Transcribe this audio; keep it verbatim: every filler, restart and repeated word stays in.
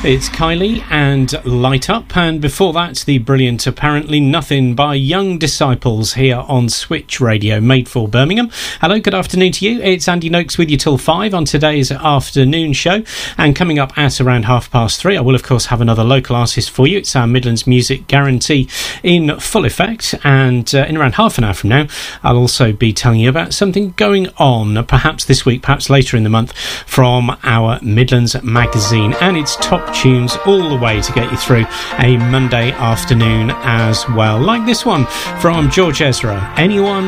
It's Kylie and Light Up, and before that the brilliant Apparently Nothing by Young Disciples here on Switch Radio, made for Birmingham. Hello, good afternoon to you. It's Andy Noakes with you till five on today's afternoon show, and coming up at around half past three I will of course have another local artist for you. It's our Midlands Music Guarantee in full effect, and uh, in around half an hour from now I'll also be telling you about something going on perhaps this week, perhaps later in the month, from our Midlands magazine, and it's top tunes all the way to get you through a Monday afternoon as well, like this one from George Ezra, Anyone